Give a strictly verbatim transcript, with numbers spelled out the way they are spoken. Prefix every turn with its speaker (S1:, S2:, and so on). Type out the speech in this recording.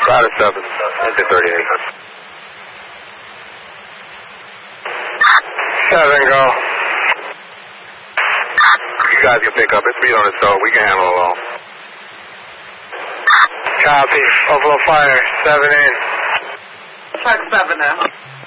S1: Crowder seven, engine thirty-eight. Seven, go. You guys can pick up. It's speed on its own. We can handle it alone. Copy. Overflow fire. Seven in.
S2: Check seven in.